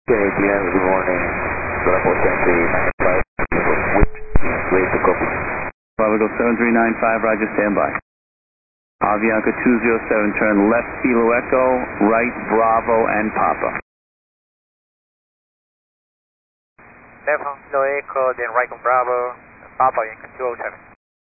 ATM, good morning. Bravo 7395, wait to copy. Bravo 7395, roger, standby. Avianca 207, turn left Kilo Echo, right Bravo and Papa. Left on Kilo Echo, then right on Bravo, Papa Yankee 207.